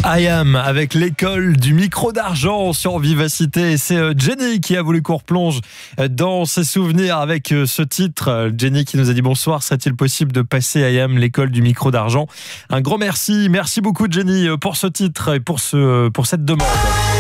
I Am avec l'école du micro d'argent sur Vivacité. Et c'est Jenny qui a voulu qu'on replonge dans ses souvenirs avec ce titre. Jenny qui nous a dit bonsoir, serait-il possible de passer I Am, l'école du micro d'argent? Un grand merci. Merci beaucoup Jenny pour ce titre et pour cette demande.